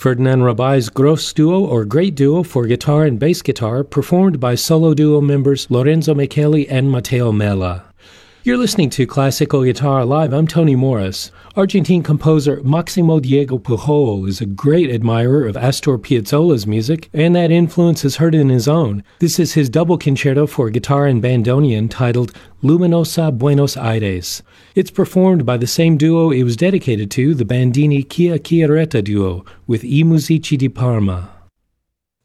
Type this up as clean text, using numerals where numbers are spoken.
Ferdinand Rabai's Gross Duo, or Great Duo, for guitar and bass guitar, performed by solo duo members Lorenzo Micheli and Matteo Mella. You're listening to Classical Guitar Live. I'm Tony Morris. Argentine composer Maximo Diego Pujol is a great admirer of Astor Piazzolla's music, and that influence is heard in his own. This is his double concerto for guitar and bandoneon titled Luminosa Buenos Aires. It's performed by the same duo it was dedicated to, the Bandini Chia Chiaretta duo, with I Musici di Parma.